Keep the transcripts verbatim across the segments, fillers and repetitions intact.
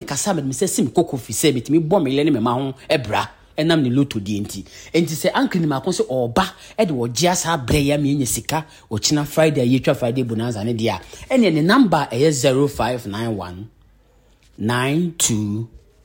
kasa me say sim koko fi say metimi bɔ me le ne me ma ho ebra enam ne loto di enti enti say uncle ni makon say oba e de ogia sa bre ya me nya sika o china Friday ye twa Friday bonanza ne dia ene ne number e zero five nine one nine two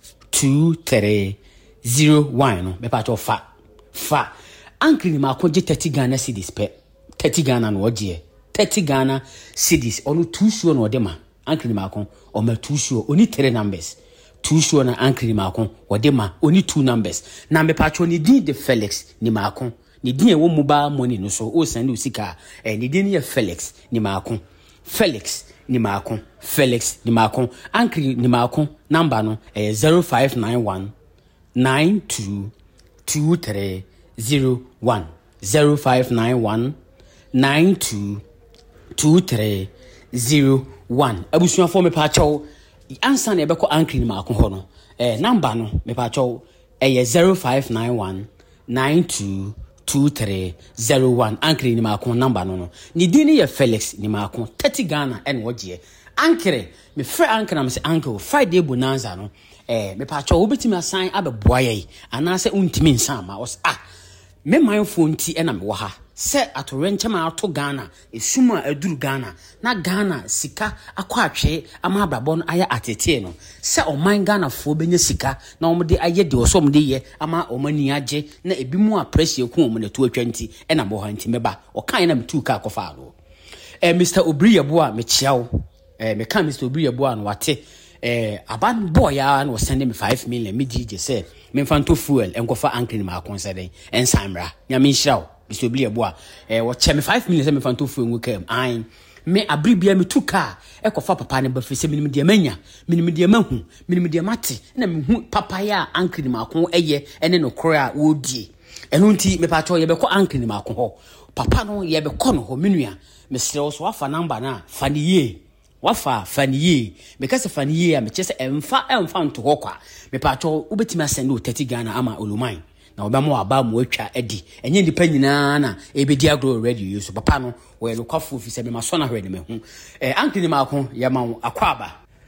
two three zero one no me pa to fa fa uncle ni makon je thirty Ghana cedis pe thirty Ghana no ogie thirty Ghana cedis onu two sure no de ma uncle ni makon o ma two sure oni three numbers two sure na uncle ni makon o de ma oni two numbers na me pa cho ni din de Felix ni makon ni din e wo mobile money no so o send o sika eh ni din ye Felix ni makon Felix ni makon Felix ni makon uncle ni makon number no eh zero five nine one nine two two three zero one zero five nine one nine two two three zero one abusuan for me pa chow answer na ebeko uncle ni makon ho no eh number no me pa chow eh zero five nine one nine two two three zero one uncle ni makon number no no ni din ye Felix ni makon thirty Ghana en wogie uncle me frɛ uncle na me say uncle Friday bonanza no eh me pa chow obetimi assign abeboa ye anase untimi nsan ma was ah me my phone ti ena me wo ha se atorenche ma ato Ghana esuma aduru Ghana na Ghana sika akwa atwe ama abrabon aya atete no se o man Ghana fo benye sika na omde aye de oso omde ye ama omani age na ebi mu a pressure ku omne to twenty ena mo ha nti meba o kan na me tu ka kofa no eh Mister Obriyabo a me chiawo eh me kan Mister Obriyabo a no wate eh aban boy ya no send me five million me D J say me fanto fuel enkofa uncle ni ma konseden ensamra nyame nhirawo Mister Obriyabo a eh wo che me five million say me fanto fuel ngukam an me abribia me tuka ekofa papa ne ba fi se minim de manya minim de mahu minim de mate na me hu papa ya uncle ni ma kon eye ene no kora wo die eno nti me pa cho ye be ko uncle ni ma kon ho papa no ye be ko no ho menua me sere so afa number na faniye wafa faniye because faniye me chese emfa emfa nto hokwa me pa cho ubetimi asend o thirty Ghana ama oluman na obama aba mu atwa edi enye ndipa nyina na ebedi agro radio so papa no we no kwafo fi se me maso na hwe ne me hu eh uncle ni makon ya ma akwaba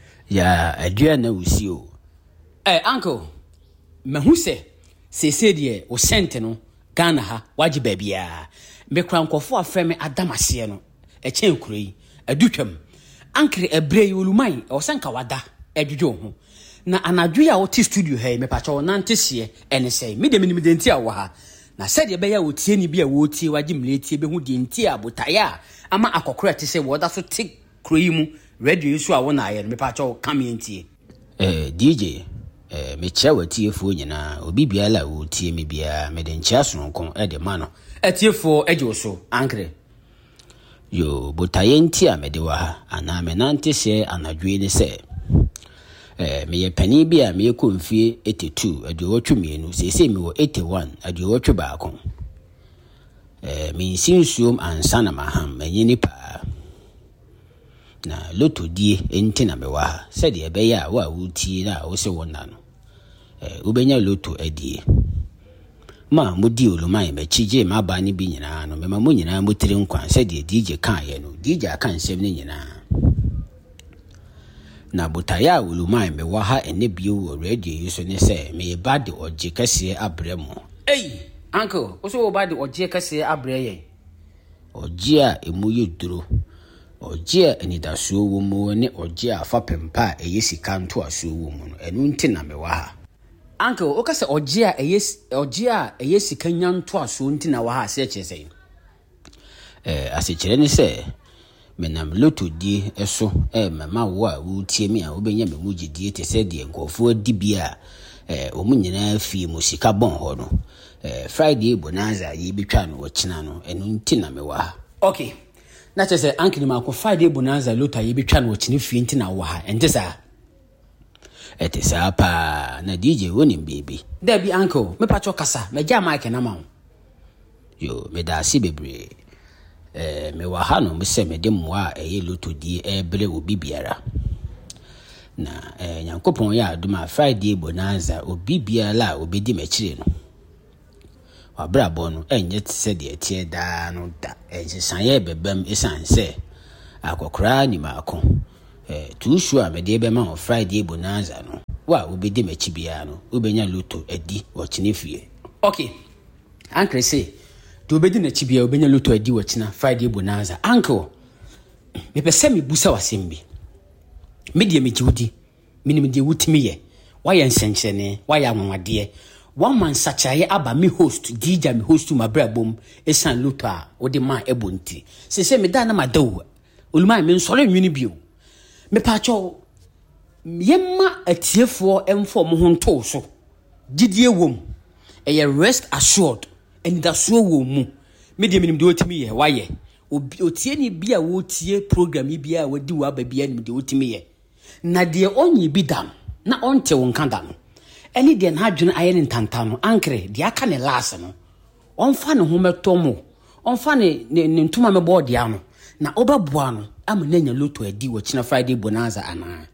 ya adua na usi o eh uncle me hu se se se de o sent no Ghana ha waji babia me kra nkofo afre me adamase no e chen kuroi adutwam uncle ebre oluman o sanka wada edwudwo ho na anadwo ya o ti studio he me pacha o nantese ene sei me de minim de nti a wo ha na said ye be ya o tie ni bi a wo tie waji mletie be hu de nti a botaya ama akokora te se wo da so tik kroyi mu radio so a wo na aye me pacha o kam ntie eh D J eh me chia watiefo nyina obi bia la wo tie me bia me de nchia sonkon e de ma no atiefo eje so uncle yo botaye nti a me de wa ha ana me nantese anadwo ni se eh me ye pani bi a me ko mfie eighty-two adwotwe mienu sese me wo eighty-one adwotwe baako eh me sinsuom ansana maham menyini pa na loto die enti na me wa se de be ya wa wuti na wo se wona no eh ubenya loto adie ma mudi oluman me chije ma ba ni bi nyina no me ma mu nyina mutire nkwan se de D J kan ye no D J kan sem ni nyina na botaya oluman me wa ha ene bi wo radio yi so ne se me ba de oje kase abremu eh uncle o so ba de oje kase abre ye oje a emu yeduro oje a enidasuo wo mu ne oje a fa pempa e yesika nto asuo wo mu no enu nti na me wa ha uncle o kase oje a eyes oje a eyesika nyanto asuo nti na wa ha se chese eh asechire ne se menam loto die eso eh mama wo a wo tie me a wo benya me muji die te se die nkofo di bia eh o munyina fi musika bon ho no eh Friday bonanza yi betwa no wachina no enu nti na me wa okay na chese uncle ni mako Friday bonanza loto yi betwa no wachina fi nti na wa ente sa ete sa pa na D J woni baby there be uncle me pacho kasa me ja mic na ma yo me da si bebre eh me wa ha no me se me de moa eye loto die e bere obi biara na eh Nyankopon ya aduma Friday bonanza obi biara obedi mechire no wa brabo no enye tse de tie da no da enye san ye bebam esan se akokra ni maako eh tu shu a me de be ma Friday bonanza no wa obedi machi bia no obenya loto adi wochine fie. Okay, uncle say do obedi na chi bia obenya loto adi wochina Friday bonanza. Uncle me pese me busa wasembi me die me jiwudi minim die wutimi ye waya nsenchene waya anwade one man sachaye aba me host D J me host ma brabom esan loto a odi ma ebonti se se me da na madawo oluma me nsore nwini bio me pacho yemma atiefo emfo mo ho nto so gidie wom eye rest assured and that so wo mu me die minim de wotimi ye waye obi otie ni bia wo tie program yi bia wadi wa ba bia nim de wotimi ye na de onyi bi dam na onte won kanda no eni de na adwene aye ntanta no ankre de aka ne last no onfa ne ho metomo onfa ne ne ntuma me board ya no na obabua no amanya loto adi wo china Friday bonanza ana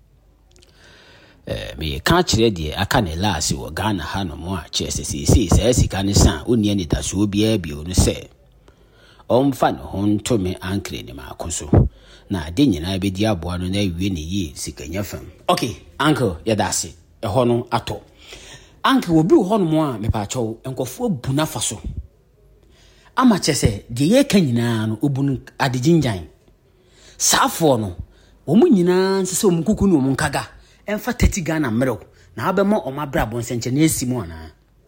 eh me ka kire de aka ne last wo Ghana ha no mo a chese sisi se sika ne san oni ani da so bia bia no se omfa ne ho ntome ankre ne makoso na de nyina be di aboa no na wie ne yi sikanya fam. Okay uncle ya dase e ho no ato uncle obi ho no mo a me pa chawo enkofo bu na fa so ama chese de ye ka nyina no obunu adejinjan safo no wo mu nyina nsese wo mu kuku no wo mu nkaga emfa thirty Ghana mmerɛw na abɛma ɔma brabɔ nsenche na esimu ana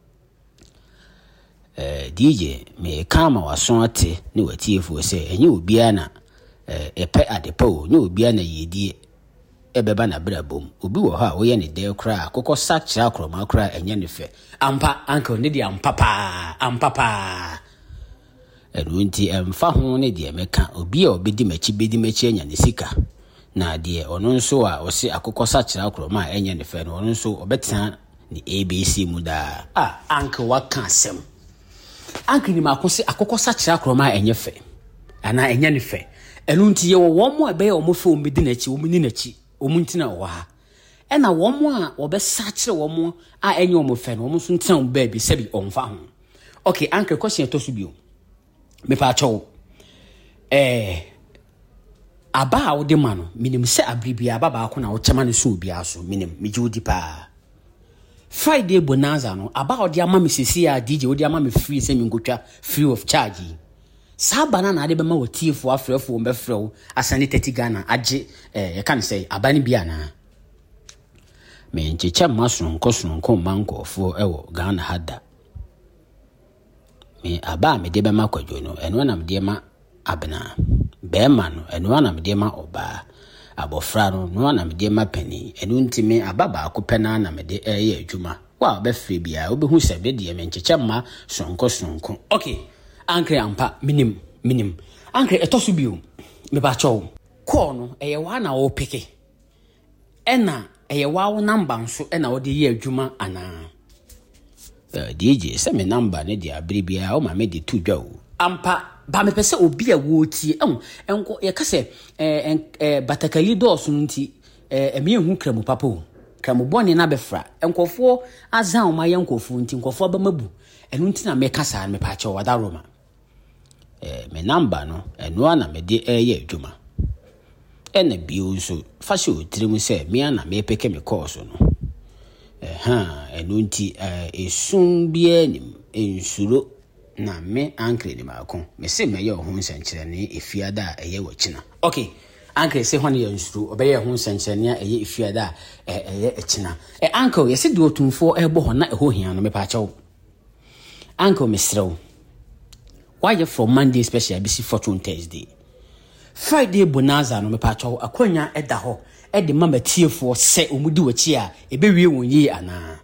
eh D J me kama waso ate ne watiefo se enye obia na eh epe adepo ne obia na yedie ebeba na brabom obi wo ha wo ye ne de kra akokɔ sakira kroma kra enye ne fe ampa uncle ne de ampa pa ampa pa enunti emfa ho ne de meka obi a obedi machi bedi machi anya ne sika na de ono nso a osi akokɔ sakira kroma enye ne fe no ono nso obetena ni A B C mu da ah uncle waka asem uncle ni makosi akokɔ sakira kroma enye fe ana enye ne fe enunti ye wo wo mo ebe ye wo mo fe o medi na chi wo muni na chi o muntina wo ha e na wo mo a wo be sakire wo mo a enye wo mo fe no wo mo so ntina wo ba bi se bi onfa ho. Okay uncle question to so bio me pa chawo eh aba wo de ma no minim se abribia aba ba ko na wo chema ne so bia so minim mi jodi pa Friday bonanza no aba wo de ama me sisi a D J wo de ama me free se mi nkotwa free of charge sabana na ade be ma wo tiefo afrefo be frew asane thirty Ghana age eh ye kan say abani bia na me nchecha masonko sonko mankofo ewo Ghana hada me aba me de be ma kwadwo no eno na me de ma abena be ma no eno na me de ma oba abofra no no na me de ma pani eno ntime ababa akopena na me de eye adwuma wa be free bia obehu se be de me nchecha ma sonko sonko. Okay ankre ampa minim minim ankre etoso bio me ba chawo call no eye wa na wo peke ena eye wa wo number nso ena wo de ye adwuma ana eh D J se me number ne de abribia o ma me de tudwa o ampa ba me pese obi a wo tie em enko ye kase eh eh batakali dos nti eh emi ehu kramu papo kramu boni na befra enkofo azan o ma ye nkofo nti nkofo ba mabu enu nti na me kasa me pa chawo wada roma eh me number no eno na me de eye adwuma ena bio nso fa se otirim se me ana me peke me course no eh ha eno nti eh esun bia nim ensuro na me ankle ni maako me se me ye ho nsankyere ne efiada eye wachina. Okay uncle se hone ye nsuro obeye ho nsankyere ne eye efiada eye echina eh uncle ye se de otumfo ebo ho na eho hia no me pa chawo uncle misrew why you from Monday special B C Fortune Thursday Friday bonanza no me pa chawo akonya eda ho e de mama tiefo se omudi wachi a ebe wie won yi ana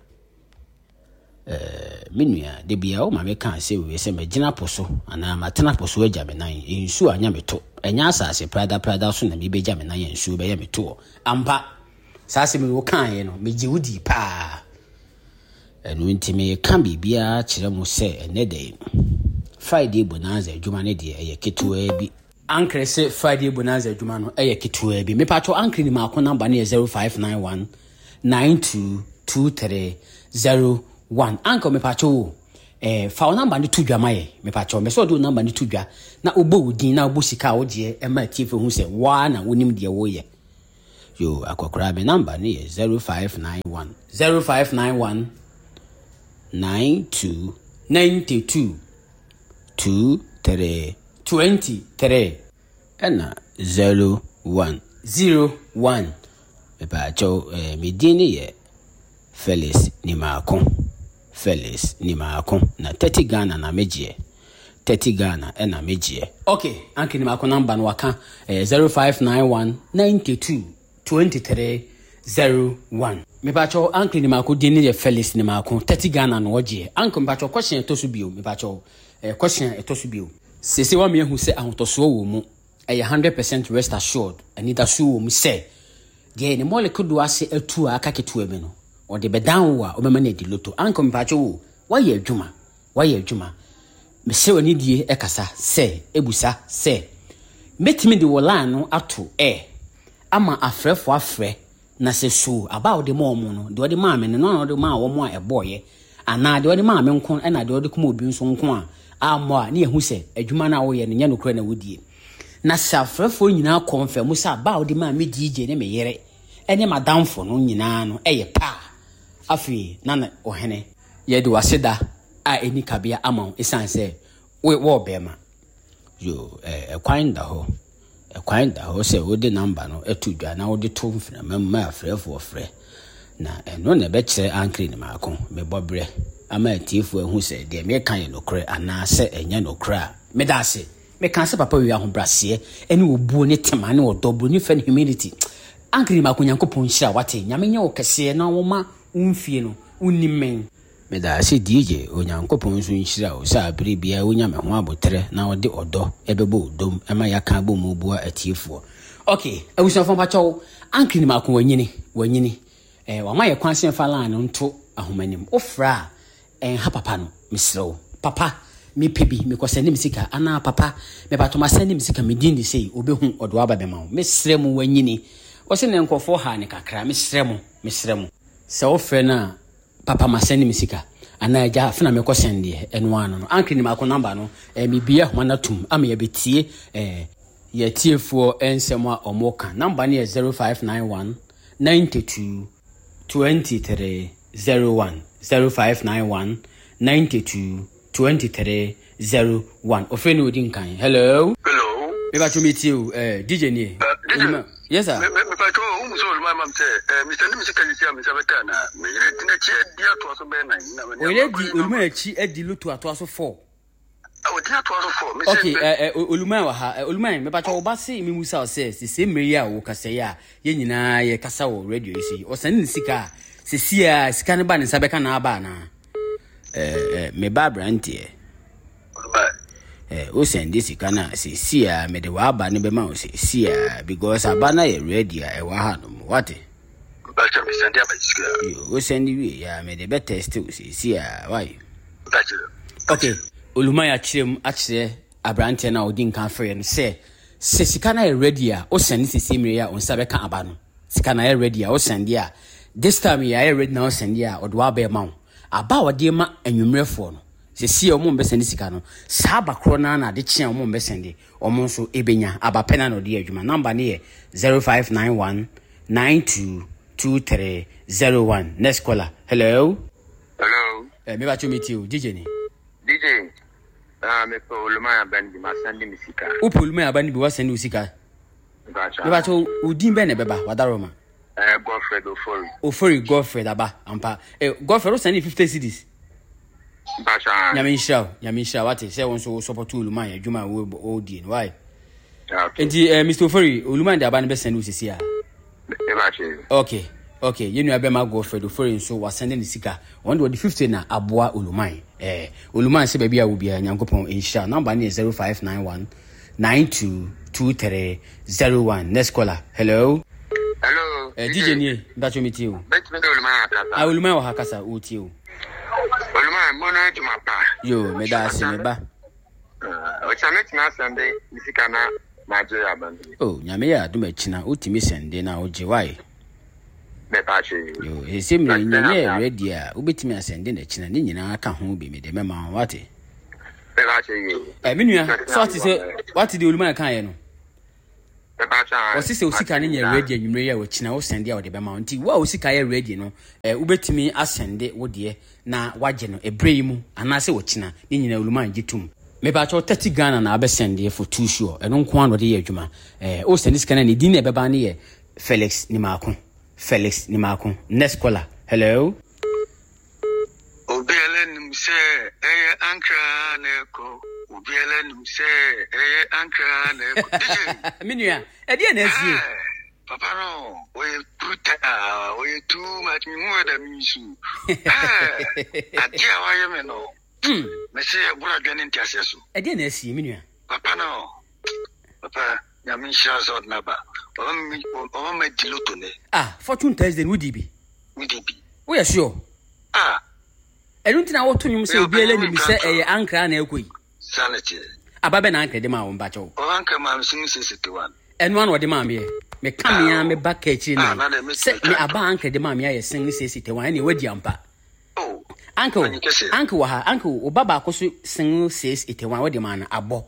eh menua de bia o ma me kan se we se me gina poso ana matena poso agya me nan ensu anya me to enya asase prada prada so na me be gya me nan ensu be ya me to ampa sase me wo kan ye no me gi wudi pa enu ntime kan bibia kire mu se enede Friday bonanza adwuma ne de eye ketewa bi ankre se Friday bonanza adwuma no eye ketewa bi me pacho ankre ni maako number ne zero five nine one nine two two three zero one anko me pacho eh fa number ne tudwa maye me pacho me so do number ne tudwa na obo udin na obo sika wo de e ma tiefo hu se wa na wonim de wo ye yo akokora me number ni zero five nine one zero five nine one nine two ninety-two two three twenty-three and zero one zero one. Mepa cho eh me dini ye Felix Nimakon. Felix Nimakon na thirty Ghana na meje. thirty Ghana e na meje. Okay, Uncle Nimakon number no waka eh zero five nine one ninety-two twenty-three zero one. Mepa cho Uncle Nimakon dini ye Felix Nimakon thirty Ghana no oje. Uncle mepa cho question to so bio mepa cho eh question to so bio. Sese wa me hu se ahotoso wo mu eh one hundred percent rest assured anita so wo mu se de ne molecule do ase atu aka ketu ebe no o de bedan wo a o mema na di loto anko mpacho wo wa ye adwuma wa ye adwuma me se wani die e kasa se ebusa se metimi de wolan no ato e ama afrefo afre na se so aba o de mo mo no de o de ma me no no de ma wo mo a e boye ana de o de ma me nko e na de o de kuma obi nso nko a amo a ne ehu se adwuma na wo ye ne nya no kura na wodie na safrefo nyina confirm mu sa ba odi ma me D J ne me yere ene madamfo no nyina no eye pa afi na na ohene ye de waseda a eni kabia amon esanse we wo bema yo eh kwan da ho e kwan da ho se wo de number no etudwa na wo de to mfina mamma afrefo ofre na eno na be kire Uncle Nimakon me bobre ama atifu ehu se de me kan no kre ana se enya no kra me da se me kan se papa wi ahobrase ene obuo ne tema ne odobro ne fan humility Uncle Nimakon Yankopon hira wate nyame nya okese na wo ma umfie no unimen me da se D J Onyankopon so hira o sa abiri bia wonya me ho abotre na wo de odo ebebo odom ema yaka bo mu bua atifu. Okay awusan fon pacho Uncle Nimakon wanyini wanyini eh wa ma ye kwansen fa lan no nto ahomanim ofra en ha papa no misrew papa me pebi me kwasane misika ana papa me batoma sane misika me dindi sei obehu odo aba be ma me sremu wanyini o se ne nkofo ha ne kakra me sremu me sremu se ofre na papa masane misika ana ja afna me kwasande eno ano no Uncle Nimakon number no eh me bia homa tum ama ye betie eh ye tiefo ensem a omoka number ne zero five nine one ninety-two twenty-three zero one zero five nine one ninety-two twenty-three zero one. Ofeni odin kan. Hello. Hello. Me ba to meet you eh D J ni. Uh, yes sir. Me me ba to um so my mom say eh Mister Nimisi kan sia me sabata na me tina che dia to so be na na. O ile di oluma echi edi lutu ato aso four. O dia to so four. Me say okay eh oluma wa ha oluma me ba to ba se me musa o say se mmeri a wo kasa ya ye nyina ye kasa wo radio isi. O san ni sika se sia sika ne ba ne sabeka na aba na. Eh me ba brantie eh o send this kana se sia me de wa aba ne be ma o se sia because aba na ye ready e wa ha no what ba cha me send aba sika yo o send we ya me de be test o se sia why okay oluma ya chirem achire abrantie na odin kan free no se se sika na ye ready a o send se sia me ya on sabeka aba no sika na ye ready a o send ya this time ya ye ready na o send ya o do aba ma aba wode ma anwumrefo no se sie omo mbesende sika no saba kro na na de chia omo mbesende omo nso ebenya aba pena no de adwuma number ne zero five nine one nine two two three zero one. Next caller. Hello. Hello. Eh me ba to meet you D J ni. D J ah me ko oluma ban di ma send mi sika. O poluma ban di wa send u sika. Gotcha. Me ba to udin be ne beba wadaroma. Eh Godfred Ofori. Ofori Godfred aba ampa. Eh Godfred o send fifty cedis. Gotcha. Nyame nshira, nyame nshira wate say won so support oluma ya adwuma we o di why? Okay. Enti eh Mister Ofori oluma ndi aba ne be send u sisi a. E ba che. Okay. Okay, you know abema Godfred Ofori so was sending the sika. One do the fifty na aboa olumai. Eh olumai se bia wo bia Nyankopon insha. Number ni zero five nine one nine two two three zero one. Next caller. Hello. Hello. Eh D J ni ndacho miti o. Bet me oluma akasa. Ah olumai wa hakasa o ti o. Oluma mo na juma pa. Yo, me da se me ba. O chamet na Sunday misika na Nigeria band. oh nyame ya do machina utimi sende na oje why Me pa che. yo ese me nyame ready a ubetimi asende na china ni nyina aka ho bi me de mema wate Me pa che yo. Eh menua so ati se what the oluma kan ye no. Osisi osika ne nya ready anwumre ya wachina wo sende ya wo de be ma nti wa osika ya ready no eh ubetimi asende wo de na wage no ebrei mu anase wachina ne nyina uluma ngitum me ba cho thirty Ghana na abesende for two sure eno nko an wo de ya adwuma eh o sende sika na ne din na be ba ne ye Felix Nimako Felix Nimako next caller hello Obiele nimse eye ankra neko Obiele nimse eye ankra neko D J Minua e de na asie Papa no we puta we too much more than me so eh adia wa ye me no mm me se bura dwane ntiase so e de na asie minua Papa no Papa ya min sha so na ba o mi o ma diloto ne ah fortune Thursday wudi bi wudi bi we are sure ah Eluntina wo tonyum se obiele ni se eye ankra na ekoi sanity ababe na ankra de ma wo mbacho o ankra ma msin sixty-one enu an wo de ma me me kam ya me ba kachi na se me aba ankra de ma me ya sin sixty-one na wadi ampa oh uncle uncle wa ha uncle o baba akoso sin sixty-one wadi ma na abo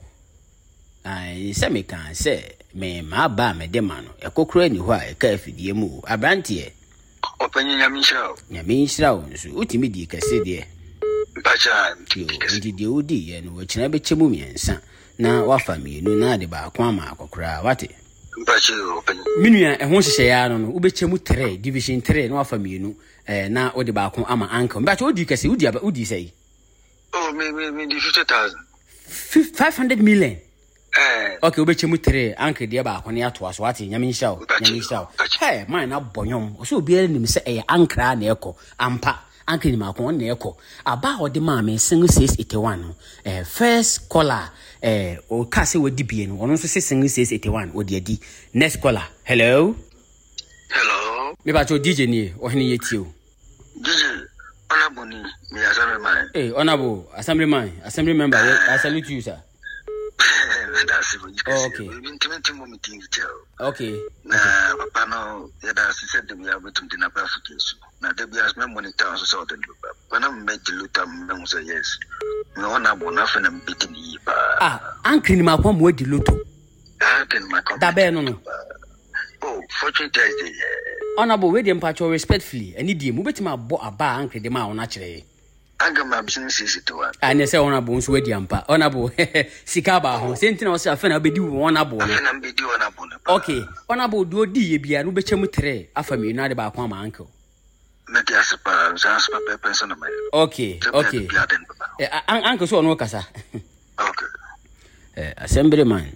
ai se me kan se me ma ba me de ma no ekokura ni ho a e ka afidie mu abrantie opanyi nyamisha nyamisha nso utimi di kase de bacha ndi de odi ye no wachina be chemu miensa na wafa mienu na de ba kwa ma akokura wate bacha opanyi minua ehon hyehyɛ ya no no ubechemu three division three na wafa mienu eh na odi ba kwa ama anka bacha odi kase odi odi sei oh me me me di fifty thousand five hundred million eh okay ubechemu three anka de ba kwa ne ato aso wate nyamisha o nyamisha hey man na bonyom o so obiara nim se eh ankra na ekɔ ampa anka ni makon na ekɔ aba odi ma me single six eighty-one no eh first caller eh o ka se wadi bie no ono so se single six eighty-one odi adi next caller hello hello me ba cho D J ni o hene yeti o D J onaboni me assemblyman eh honorable assemblyman assembly member I salute you sir that's it. Oh, okay. We've been intimating with meeting each okay. Na papa no ya da said we are going to na perfect. Na de bi as me monitor so so the loop. When I made the loop am say yes. Me wanna bona fa na mbiti ni ba. Ah, uncle ni makwa mo di loto. Ah, then my come. Da be no no. Oh, fortune Thursday. Honorable we dey mpacho respectfully. Ani die mo betima abo aba uncle de ma wona kire. Anga ma msin sixty-one. Ane se honorable nso wadi ampa. Honorable sika ba ho. Sentina o se afa na obedi wo honorable no. Afa na mbedi honorable. Okay. Honorable do di ye bia no bechemu three afa mi na de ba kwa ma uncle. Na dia sepa, sa sepa pe person na mai. Okay, okay. Eh uncle so no kasa. Okay. Eh assemblyman.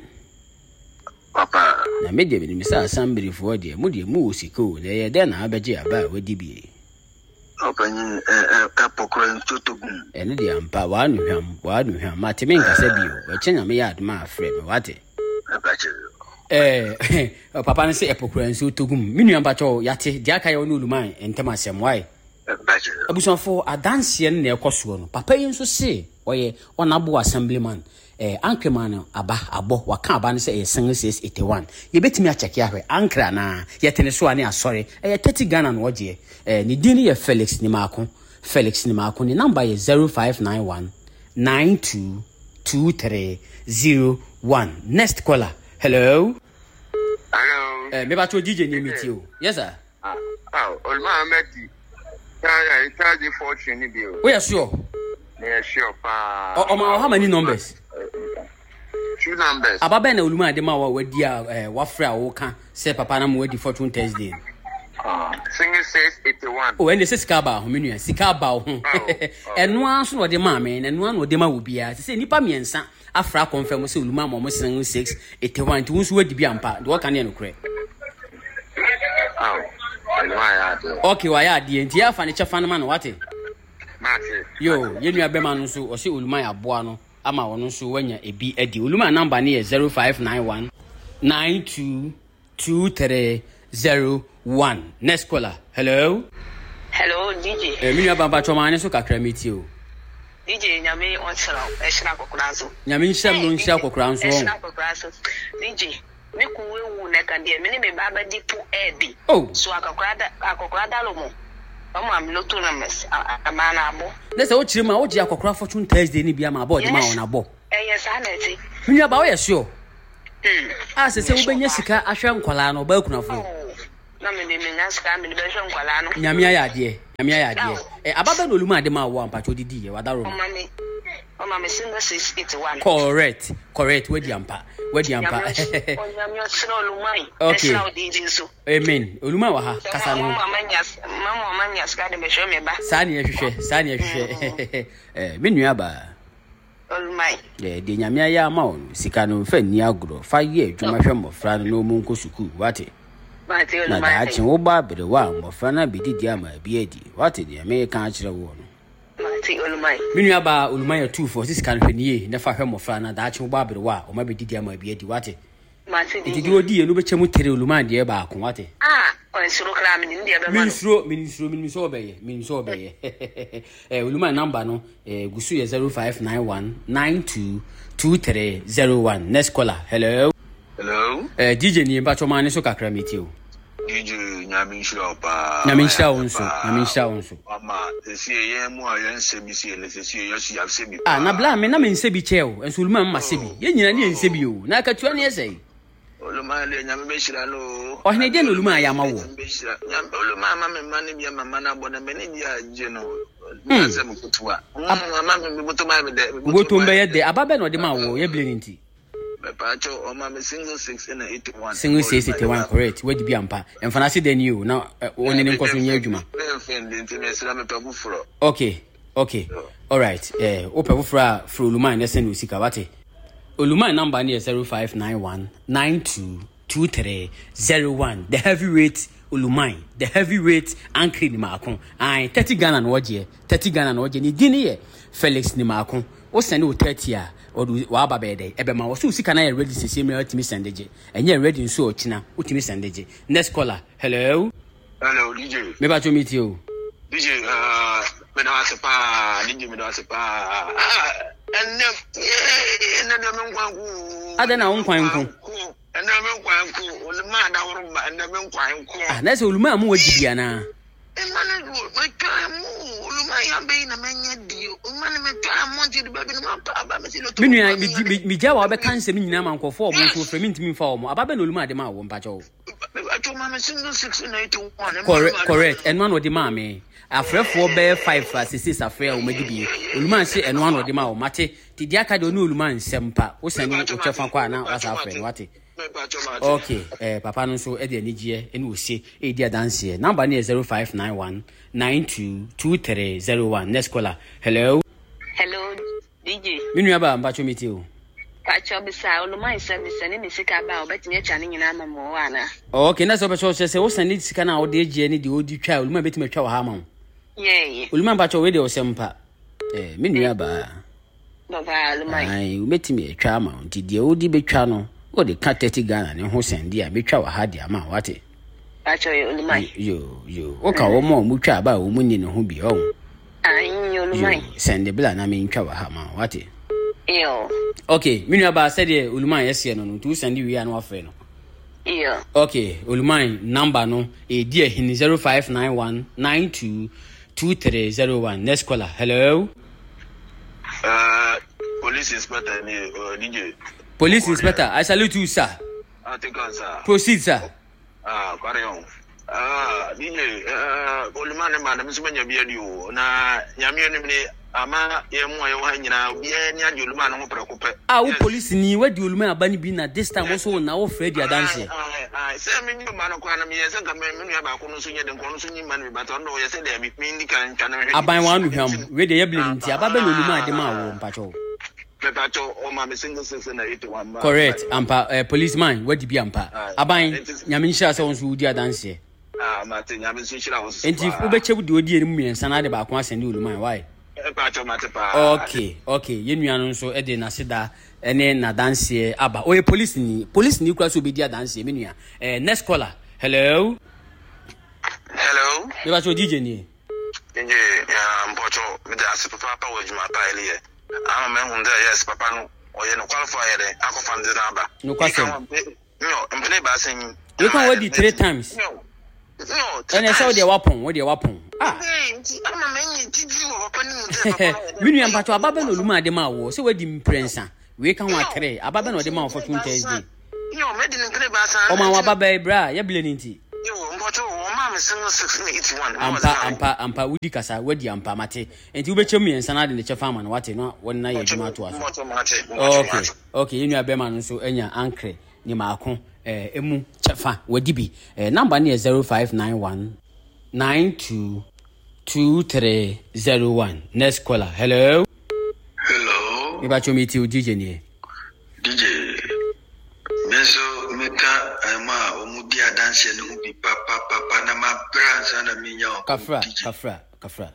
Papa. Na me de mi sa assembly for de mu de mu osiko na ye de na abeje aba wadi bie. Opanyi eh eh pokro ntotogum ene de ampa wa nu hwam wa nu hwam ma temi nkasa bio we chenya me yard ma afre me wate eh papa ne se epokro ntotogum minu ampa cho yate de aka ye onu uluman entema asem wai abusonfo adanse ne ekoso no papa yi nso se oye onabo assemblyman eh ankreman no aba abo waka aba ne se single six eighty-one ye betimi a check ya hwe ankra na ye tene so ane asore eh thirty Ghana no oje eh ni din ye Felix Nimako Felix Nimako ni number ye zero five nine one nine two two three zero one next caller hello hello eh me ba to D J ni meet you yes sir ah ah olma amedi ya ya charge fortune ni bio we are sure yeah sure pa o ma how many numbers two numbers ababa na oluma de ma wa wadi a wafra wo ka say papa na mo wadi fortune Thursday ah single six eighty-one oh and this skaba ho menua sika ba ho eno anso no de ma me na eno an no de ma wo bia say nipa miensa afra confirm say oluma mo mo single six eighty-one ti wonso wadi bi ampa de wo ka ne no kure ah okay wa ya de ntia fa ne chefa no ma no wate mate yo yenua be ma no so o se oluma ya boa no ama wono so wanya ebi edi oluma number ne zero five nine one nine two two three zero one next caller hello hello D J eh minua bamba choma ne so kakra meti o D J nyame on sira e sira kokora so nyame nhyam no nhyia kokora so e sira kokora so D J me ku wewu na ka de me ne me baba di pu edi oh so akokora da akokora da lo mo omo am loto na mes amana abo na se o chire ma o ji akokora fortune Thursday ni bia ma abo de ma wona abo eh yes ana ti minua ba o ye sure Ah, se se ubenya sika ahwe nkwala no ba kunafo. Na me me nya sika me be hwe nkwala no. Nyamia ya ade. Nyamia ya ade. Eh ababa no oluma ade ma wo ampacho didi ye wadaro. O mami. O mami single six eighty-one. Correct. Correct. Wedi ampa. Wedi ampa. O nyamia sino olumai. Okay. Esna odidi so. Amen. Oluma wa ha kasa no. Mama nya mama mama nya sika de me hwe me ba. Sa na ehwehwe, sa na ehwehwe. Eh me nua ba. Olumai. Eh de nyamia ya ma o sika no fa ni agro. Fa ye adwuma hwe mbofra no mu nko suku. Wate. Mate Na olumai. da achi wo ba bere wa mbofra na bididi ama bi adi. Wate de me ka akire wo no. Mate olumai. Minua ba olumai two for six kan hwenie na fa hwe mbofra na da achi wo ba bere wa o ma bididi ama bi adi. Wate. Mate di. Didi odi enu be chemu tere olumai de ba ko. Wate. Ah, on suru kra me ndi e be ma. Minsuro minsuro minsuro obeye minsuro obeye eh oluma number no eh gusu ye zero five nine one nine two two three zero one. Next caller. Hello. Hello. Eh D J ni mba choma ne so kakra meti o. D J nyame nshira opa. Nyame nshira wonso, nyame nshira wonso. Mama, esi ye mu ayen sebi si ele sesi ye so ya sebi. Ah na bla me na me nsebi cheo enso oluma mma sebi. Ye nyina ne nsebi o. Na akatua ne yesai. Oluma le nyame be shira no. O hene de no oluma ya mawo. Nyame oluma mama me mane bia mama na bona me ne dia je no. Nse mkutua. Mama me buto ma me de. Buto mbe ye de ababe no de ma wo ye bile nti. Me pacho o ma me single six and eighty-one. Single six eighty-one correct. We di bi ampa. Emfana se den you na woni ne nkoso nya adwuma. Okay. Okay. All right. Eh ope fura fro oluma na send usika wate. Oluma number ni zero five nine one nine two two three zero one. The heavyweight Olumai, the heavyweight Ankri ni maakon. Ai thirty Ghana no oje, thirty Ghana no oje ni dini ye Felix ni maakon. O send o thirty a o wa aba be dey. Ebe ma wo so sika na ye ready sisi me ultimate sendeje. Enye ready nso o china ultimate sendeje. Next caller. Hello. Hello D J. Me ba to meet you. D J uh me do asepa, D J me do asepa. Ah, enne enne do me nkwanku. Ada na nkwanku. Enne me nkwanku, oluma da worba enne me nkwanku. Ah, na se oluma amu wadi bia na. Emane do, me twa mu, oluma ya be na menye dio. Emane me twa mu nti de baby no pa ba me si lo to. Minua mi mi ja wa be kan se mi nyina man kofo o mo so frɛ mi ntimi fa o mo. Aba be na oluma de ma wo mpacha wo. Acho ma me single six and eighty-one. Correct, correct. And one of the mammy. Afre four bear five for six afre o medi Uluman say and one of the ma o mate. Ti dia ka do no uluman sempa. O send o chefa kwa na wasa afre wate. Okay, eh papa no so e de anigye e no se e dia dance here. Number ni zero five nine one nine two two three zero one. Next caller. Hello. Hello D J. Minua ba mba chomiti o. Pacho bisa olumai service ne ne sika ba obetimi acha ne nyina amamo ana. Okay, na so be so se o send sika na o de gie ne de o di twa oluma betimi atwa wa ha ma. Yeah. Oluma ba cho we de o sempa. Eh minua ba. Baba olumai. Ai, betimi atwa ma nti de o di betwa no. O de ka thirty Ghana ne ho sendi a betwa wa ha de ama wate. Pacho olumai. Yo yo. O ka wo mo mu twa ba o mu ni ne ho bi o. Ai olumai. Send bla na me ntwa wa ha ma wate. Yo. Okay, minua ba said the Olumai yes no no to send we an offer no. Yo. Okay, Olumai number no e dia hin zero five nine one nine two two three zero one. Next caller. Hello. Uh police inspector ni uh, D J. Police inspector, I salute you sir. I think on sir. Proceed sir. Ah, carry on. Ah, D J, uh Oluma ne ma na mso nya bia di o na nyame ne ne ama ye mu ayo ha nyina bia ni ade Oluma no ho prekope. Ah, wo police ni wadi Oluma abani bi na this time also na wo Fred Adanse. Ah, ah, say me nyu ma no kwa na me yesa ka me nyu ba ko no so nye de ko no so nyi ma no ba to no yesa de me ndi kan twa na hwe. Aban wa nu hwam, we de ye blinti ababa na Oluma ade ma wo mpacho. Pepacho o ma me single six and eighty-one. Correct. Ampa uh, policeman wadi bi ampa. Aban nyame nhira se won so udi Adanse. Ah, Martin, nyame nhira won so. Enti wo be chebu de odi eni mu yensa na de ba ko asende Oluma why? Okay, okay. Yenua no so e de na seda ene na dance aba. Oye police ni, police ni kwa so be dia dance menua. Eh next caller. Hello. Hello. You ba so D J ni. D J, ya mpocho me da se papa pa wo juma pa ile ye. Ama me hunde yes papa no oye no qualify de akofa ndi na aba. No kwasem. No, mbele ba sen. You can wait three times. No. No. And I saw the weapon, what the weapon. Ah. Ama me nyi tiji wo papa ni hunde papa. Menua mpacho ababa no Oluma de ma wo. Se wadi mprensa. We kan wa tre. Ababa no de ma wo for Thursday. Yo, made in the basa. O ma wa baba bra, ya bile nti. Yo, mboto o ma me single six eighty-one. Ampa ampa ampa wudi kasa wadi ampa mate. Enti wubechem yensa na de ne chefa ma na wate no won na ye dwuma to aso. Okay. Okay, yenu abema no so enya ankre ni maako eh emu chefa wadi bi. Eh number ne zero five nine one nine two two three zero one. Next caller. Hello. Hello. Iba chomi ti D J ni. D J. Meso meka ama omudi adanse no bi papa papa na ma branza na minyo. Kafra, kafra, kafra.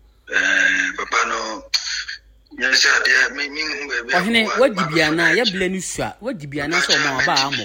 Eh papa no. Nyesa de me mi bebe. Ohene wadi bia na ya bile ni sua. Wadi bia na so ma ba amo.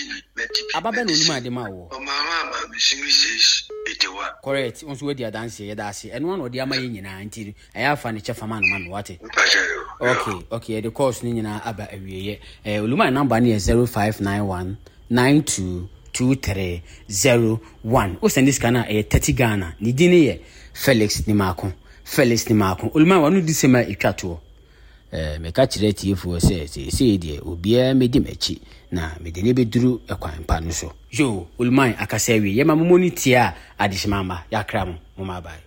Aba be no numa ade ma wo. O ma ma me simi six eighty-one. Correct. Onso wadi adanse ye da ase. Eno an odi ama ye nyina ntiri. Aya afa ne chefa ma no ma no wate. Okay, okay. The course ni nyina aba awieye. Eh oluma number ni zero five nine one nine two two three zero one. O send this kana e thirty Ghana. Ni dini ye Felix ni mako. Felix ni mako. Oluma wanu disema etwato. Eh meka kire tiefo se se se die obia medi machi na mede ne beduru ekwan pa no so. Yo, oluma akasa wi ye mamoni tia adishimamba yakra mo mama bai.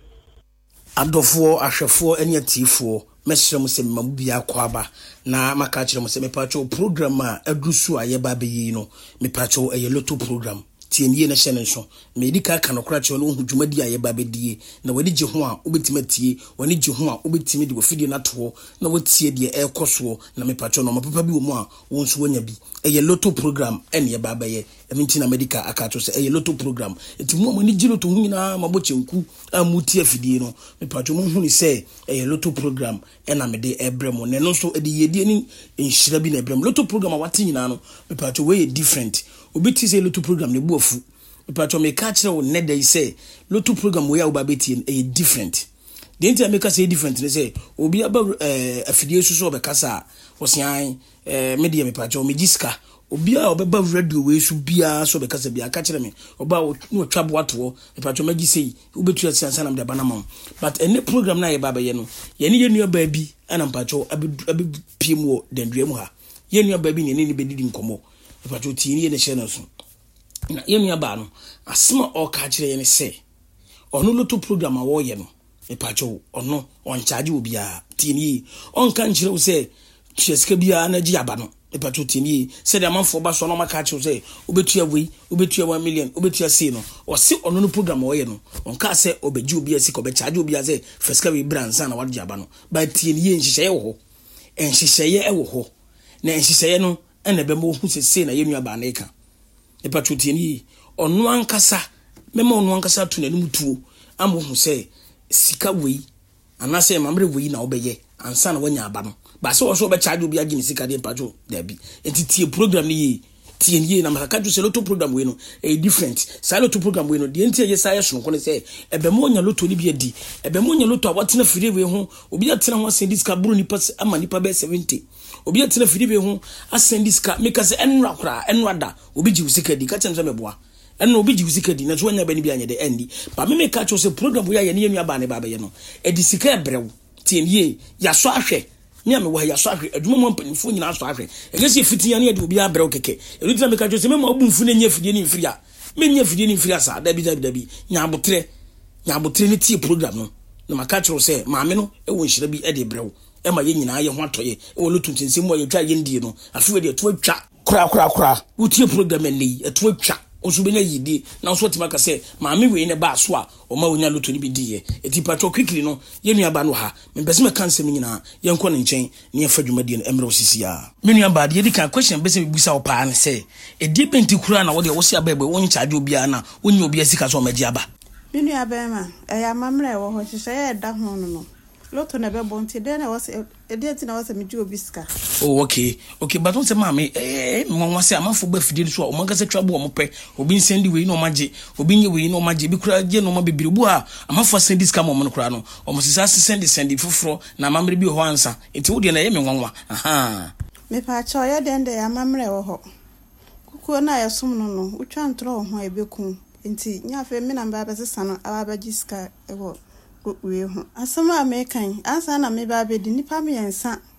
Adofo ahwefo enya tiefo mesrem se mamu bia kwaba na maka kire mo se mepacho program a adusu a ye ba beyi no mepacho eye loto program tienye na hye nso medika kanokra che no hu dwumadi a ye ba bedie na wadi gye ho a obetima tie wani gye ho a obetimi de ofidie na to na watie de ekoso na mepacho no mapapa bi wo mu a wonso wanya bi eye loto program ene ye ba ba ye eminti na medika akato se eye loto program enti mu mo ni gye loto hu nyina mabochenku amutie afidie no mepacho mo hu ni se eye loto program ena mede ebrem ne no so ede yedie ni enhira bi na ebrem loto program a wate nyina no mepacho we different obeti say loto program ne buafu mepacho me ka kire wo ne dey say loto program we ya wo ba beti e different the enti make say different ne say obi aba eh afidie susu obekasa wosian eh media mepacho megiska obi a obeba radio we su bia so obekasa bia ka kire me oba no twabo ato mepacho magi say obetu asiansa na mdaba na mam but any program na ye baba ye no ye ne ye nua ba bi ana mepacho abi piem wo dendwem ha ye nua ba bi ne ne bedidi nkomo mepacho tiini ye ne hye no so na ye nua ba no asema o ka kire ye ne say ono loto program a wo ye no mepacho ono on charge obi a tiini on kan kire wo say cheska bia na gi aba no mepacho tiini say the man for ba so no maka kire say obetua wei obetua one million obetua say no o se ono no program wo ye no on ka say obeji obi a sika obe charge obi a say feska we bransa na wadi aba no ba tiini ye nhihye wo ho enhihye e wo ho na enhihye no ene be mo hu se say na ye nua ba na eka mepacho tiini ono ankasa mema ono ankasa to na mutuo amo hu say sika wei anase mamre wei na obeye ansa na wanya aba no ba se wo so be charge obi agini sika de pacho da bi enti tie program ni tie ni na maka ju se loto program we no e different sa loto program we no de enti ye sa ye so ko ne se ebe mo nya loto ni bi adi ebe mo nya loto a watena firi we ho obi atena ho asendi sika buru ni pass ama ni pa be seventy obi atena firi we ho asendi sika meka se enra kra enra da obi ji sika di ka chen so meboa eno obi ji sika di na so nya ba ni bi anya de endi ba me meka cho se program we ya ne nua ba ne ba be no e di sika ebrew tie ni ya so ahwe ni ame wa ya so ahwe aduma mo mpanifo nyina so ahwe e se fitiya ne de obi abrew keke e lutina meka cho se me ma obumfu ne nya fidie ni mfiri a me nya fidie ni mfiri asa da bi da bi da bi nya abotre nya abotre ne tie program no na maka cho se maame no e wo nhira bi e de brew e ma ye nyina ye ho atoye e wo lutuntinse mo ye twa ye ndie no afi de to atwa kura kura kura wo tie program ni e to atwa osu benya yidi na so tima ka se maame we ne ba so a o ma wonya loto ni bi die eti patro quickly no ye nua ba no ha me bese me kan se me nyina ye nko ne nchen ne fa dwumadie no emre osisi a me nua ba de di kan question bese me busa o pa ne se e di benti kura na wo de wo se abegbe wo nchaje obi a na wonya obi asika so ma gi aba me nua ba ma e ya mamre wo ho hihye ye da ho no no loto na be bonti de na was e de ti na was me gi obi sika oh okay okay but on se mama eh mo wase amafo ba fidie so o manga se twabo o mope obi nsendi we no maje obi nye we no maje bi kura je no ma bebirebu a amafo sendi sika mo no kura no o mo sisa sendi sendi foforo na mamre bi ho ansa enti wo de na ye me nwanwa aha me pa cha ye de de ya mamre wo ho kukuo na ya som no no utwa ntro ho ebeku enti nya fe me na ba ba sesa no aba ba jiska ewo we ho asama me kan asa na me ba be di nipa me yensa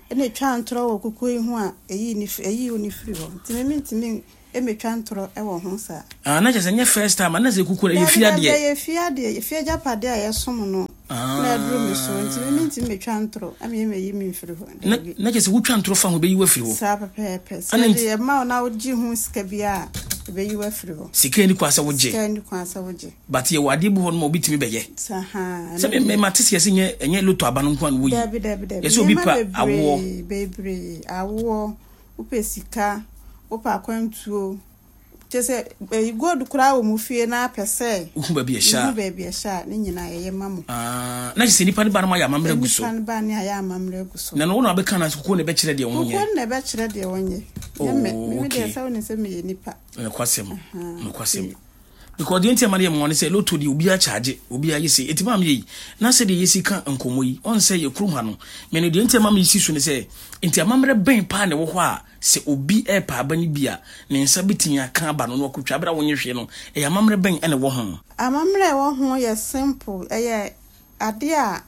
ene twa ntro wo kuku yi ho a eyi ni eyi oni firi ho ntimi mi ntimi eme twa ntro e wo ho sa ah na jese nye first time na ze kuku e fia de e fia de e fia japade a yesom no na drum so ntimi mi ntimi twa ntro ame me yi mi firi ho na jese wo twa ntro fa ho be yi wa firi ho sa pepe pepe sa de ma na wo ji ho ska bia be yi wa firi ho sika ni kwasa wo je sika ni kwasa wo je but ye wade bu ho no obi timi be ye sa ha se me matisi ye se nye enye loto abanu kwa no wo yi dabi dabi dabi ye so obi pa awo bebre awo upesika opa kwantuo tese e god kura wo mu fie na pese uhu ba bia sha uhu ba bia sha ne nyina ye mamu ah na se nipa ne ba no ya mamre guso nipa ne ba ne ya mamre guso na no wo na be kana ko ne be kire de wonye ko ne be kire de wonye ye me me de sa woni se me ye nipa ne kwasem ne kwasem because the entire money money say loto di obi a charge obi a yesi etimam yi na say the yesi kan nkomo yi on say ye krum ha no me no the entire mam yesi so ne say enti amamre ben pa ne wo ho a se obi e pa ba ni bia ne nsa bitinya kan ba no no kwatwa bra wonye hwe no e amamre ben ene wo ho amamre wo ho ye simple e ye ade a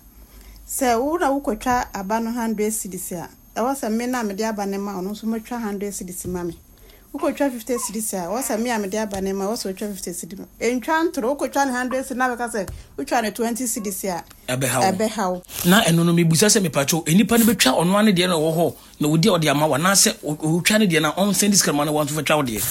se wo na wo kwatwa aba no one hundred cedis a e wo se me na me de aba ne ma no so matwa one hundred cedis mame ukotwa fifty cedis a wo se me am de aba ne ma wo so twa fifty cedis entwa ntro ukotwa one hundred cedis na be ka se utwa ne twenty cedis a ebe hawo ebe hawo na eno no mebusa se me pacho enipa ne betwa ono ane de na wo ho na wodi ode ama wa na se utwa ne de na on send this kama na want to twa ode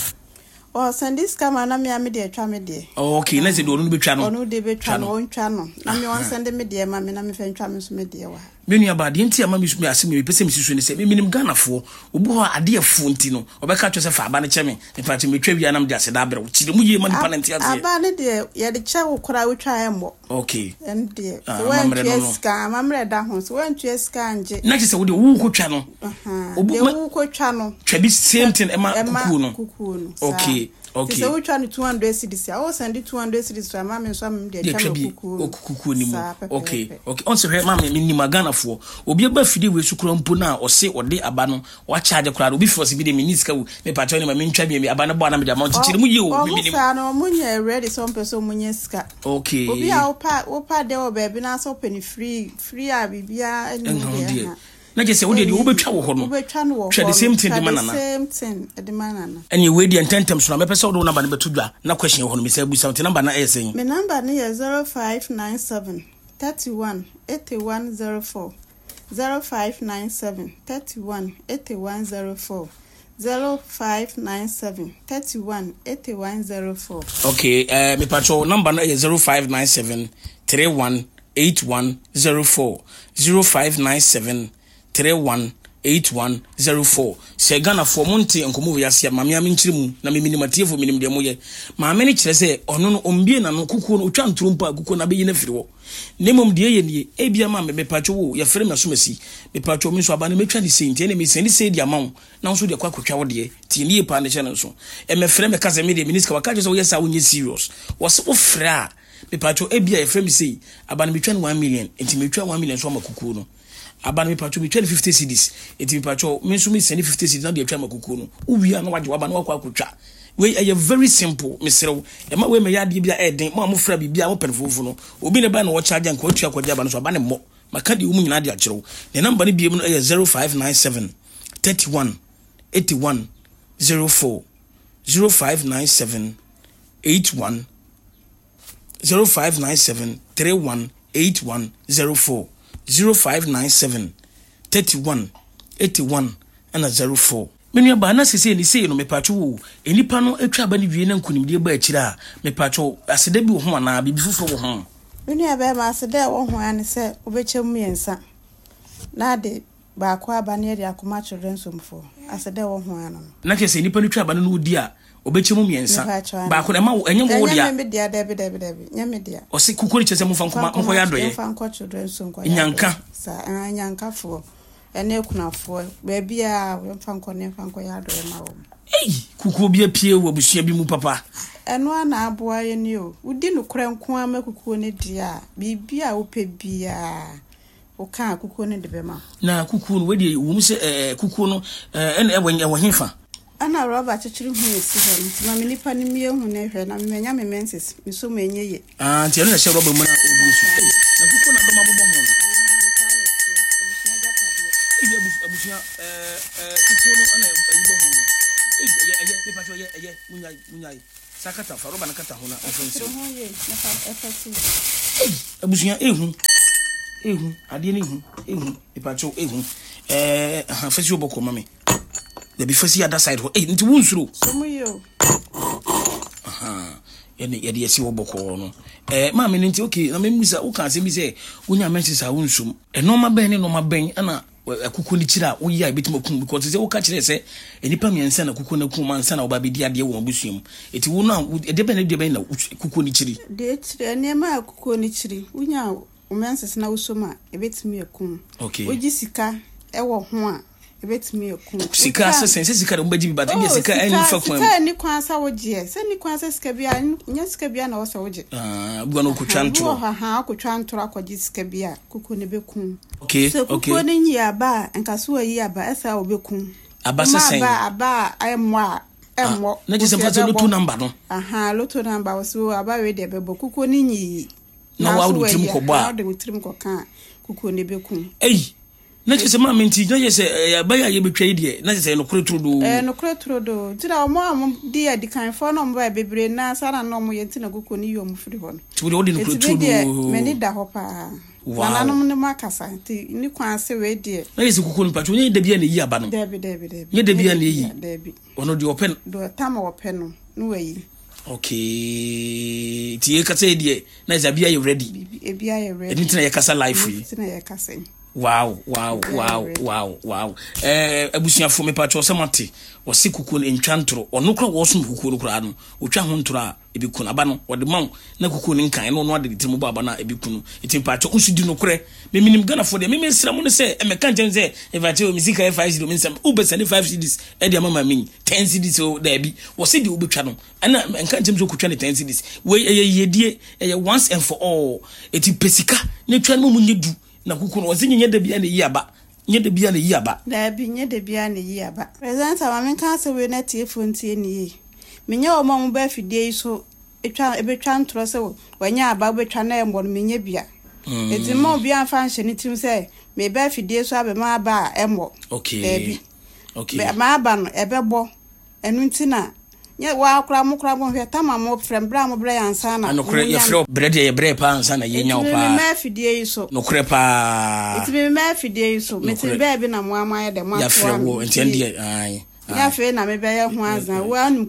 o send this kama na me am de twa me de okay na se de ono no betwa no ono de betwa no on twa no na me on send me de ma me na me fe twa me so me de wa menu abade enti ama me asem me pese me sisu ne se me minim Ghana fo obu ho ade afo enti no obeka twa se fa aba ne cheme me pa me twa wi anam de ase da abre chide mu ye ma nipa nti ase aba ne de ye de che wo kora wo twa embo okay and de when tieska mamre da ho so when tieska anje na se wo de wo ko twa no obu wo ko twa no twa bi same thing ema kuku no kuku no okay okay so wo twa ne two hundred cedis a wo send two hundred cedis to mama so am de twa kuku kuku ni mu okay okay on se he mama me ni magana fo obi aba fidi we sukura mpo na o se ode aba no wa charge kura obi force bi de me niska wo me pa twa ni ma me ntwa bi me aba na bo na me de amount tiri mu ye o mi ni sa no mu nya ready so person mu nya ska okay obi a opa opa de o baby na so penny free free a bibia eni ya na je se wo de wo betwa wo ho no twa the same thing de manana same thing de manana any we de tentem so na me pese wo na ba na betudwa na question ho no me say bu something number na esen me number na ye zero five nine seven thirty-one eighty-one zero four zero five nine seven thirty-one eighty-one zero four zero five nine seven thirty-one eighty-one zero four. Okay, uh, me patrol number na zero five nine seven thirty-one eighty-one zero four zero five nine seven thirty-one eighty-one zero four. Se Ghana for monte enkomo wi ase ma me am nchirimu na me minimatie fo minim de moye ma me ne kire se ono no ombie na no kuku no otwa ntrompo akuku na be yi na firi wo nemom de ye nie e bia ma me pacho wo ya fere me somasi me pacho me so aba na metwa de senti na me sendi se di amon na so de kwa kwatwa wo de ti nie pa ne chene so e me fere me kaze me de minister wa kaje so yes a wonye serious was wo fere a me pacho e bia e fere me sei aba na metwa one million enti metwa one million so makuku no aba na me pacho me twa fifty cedis enti me pacho me so me sendi fifty cedis na de twa makuku no uwia na waje aba na kwa kwatwa we are very simple misero e ma we me ya de bia e den mo amofra bibia mo perfofo no obi ne ba na wo charge anko atu akwaje aba no so aba ne mo maka de umu nyina de akyerew ne number ne biem no e zero five nine seven thirty-one eighty-one zero four zero five nine seven eighty-one zero five nine seven thirty-one eighty-one zero four zero five nine seven thirty-one eighty-one and zero four. Menu ba na sese ni sei no mepacho wo enipa no atwa ba ni wie na nkunimde ba akira a mepacho aseda bi wo ho ana bibi fufuro wo ho menu aba ma aseda wo ho ane se obechem miensa na de ba kwa aba na eri akoma children somfo aseda wo ho ano na kese enipa no twa ba no odi a obechem miensa ba ko na ma enye wo dia enye me dia da bi da bi da bi enye me dia o se kukuri chese mo fa nkoma nko ya doye fa nko children somfo nyanka sa nyanka fo ene kunafo ba bia mfa nkone mfa nko ya do ma wo eh kuku bia pie wo busua bi mu papa eno ana aboa ye ni o udi no kure nko ama kuku ne dia bibia wo pe bia o kan kuku ne de be ma na kuku no we wo mu se eh kuku no eh ene e wo hefa ana roba chichiri hu esi ho nti ma minipa ni mie hu ne hwe na menya me menses mi so menye ye ah nti ene na she roba mu na obu su na kuku na do ma bobo mu no abusia eh eh kuku no ana ayibo ho no eh ye ye me pa ye ye munya munya sakata fa roba na kata ho na offensive abusia ehu ehu ade ne hu ehu me pa cho ehu eh afasi oboko mame the be fasi other side ho eh nti wunsuro somuyo aha ene ye de yesi oboko no eh mame nti okay na me musa wo kan se mi se wonya mention sa wunsum e no ma ben ne no ma ben ana akuku ni kira wo yi a betima kum because say wo ka kire say enipa miensa na kuku na kum mansa na oba bedi ade wo abusuam eti wo na de ben de ben na kuku ni kiri de kire ne ma kuku ni kiri wonya umensa na wusoma e betimi akum okay oji sika e wo ho a e betimi akum sika sesen sika de mbaji bi ba de sika eni fa kwam sika ni kwansa woje se ni kwansa sika bia nya sika bia na wo sa woje ah bu na okutwa ntro ha ha okutwa ntro akwaji sika bia kuku ne bekum okay so, okay kuku ni yi aba enkaso ayi aba esa obekum aba sesen aba aba ayemwa emwo na je se fa loto number no aha loto number wo so aba we de bebo kuku ni yi na wa wo trim ko ba na de trim ko kan kuku ne bekum eh na je se ma menti na je se aba ya ye betwa ide na je se no kure trodo eh no kure trodo tira omo am di ya di kan fo no mba bebre na sara no mo yenti na kuku ni yo mu firi ho no ti wo de no kure trodo me ni da ho pa na nanom ne makasa ti ni kwanse we de na je se kuku no patro nye de bia na yi aba no debi debi debi nye de bia na yi debi ono de open do tama open no no we okay ti e kasa de na za bia you ready e bia you ready enti na ye kasa live free enti na ye kasa wow wow wow wow wow eh abusuafo me pacho semate wo se kuku no ntwa ntro ono kra wo so kuku no kra no otwa ho ntro a ebiku na aba no wo de maw na kuku no nkan no no ade timu baba na ebiku no eti pacho unsu di no kre me minim gana fo de me me sra mo no se e me kan jem se e va te o music e five zero me nsam u be send five C Ds e de mama min ten C Ds o da bi wo se di obetwa no ana nkan jem so kutwa ne ten C Ds we ye yedie e once and for all eti pesika ne twa no mu nyedu na kuku no wazinye nyede bia na yi aba nyede bia na yi aba da bi nyede bia na yi aba present ama men kan se we na tie fontie ni menye o mo ba fidie so etwa ebetwa ntro se wanya aba betwa na embo no menye bia eti mo bia fa nche ni tim se me ba fidie so abema aba embo okay da bi okay be ma aba no ebebo enu ntina nye wa akura mo kura mo hwe tama mo frem bra mo bra yansa na no kure ye fre bread ye bre pa ansa na ye nya opa me ma fidie so no kure pa iti me ma fidie so me ti be bi na mo amaye de mo ya fre wo enti ende ai ya fre na me be ye ho azan wa